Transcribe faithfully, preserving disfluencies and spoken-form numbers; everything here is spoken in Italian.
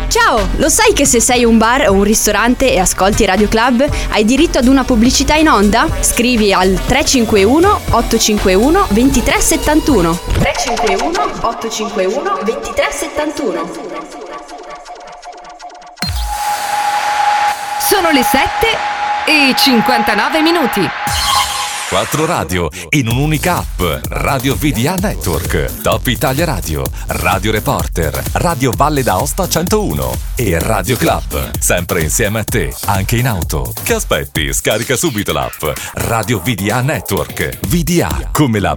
Ciao, lo sai che se sei un bar o un ristorante e ascolti Radio Club hai diritto ad una pubblicità in onda? Scrivi al tre cinque uno otto cinque uno due tre sette uno. tre cinque uno otto cinque uno due tre sette uno. Sono le sette e cinquantanove minuti. Quattro radio in un'unica app. Radio V D A Network, Top Italia Radio, Radio Reporter, Radio Valle d'Aosta centouno e Radio Club. Sempre insieme a te, anche in auto. Che aspetti? Scarica subito l'app Radio V D A Network. V D A come la